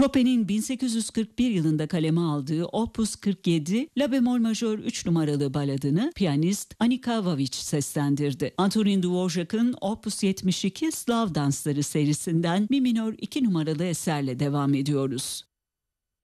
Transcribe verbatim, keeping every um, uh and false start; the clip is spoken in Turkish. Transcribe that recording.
Chopin'in bin sekiz yüz kırk bir yılında kaleme aldığı Opus kırk yedi, La bemol majör üç numaralı baladını piyanist Anika Vavic seslendirdi. Antonin Dvorak'ın Opus yetmiş iki Slav Dansları serisinden Mi minör iki numaralı eserle devam ediyoruz.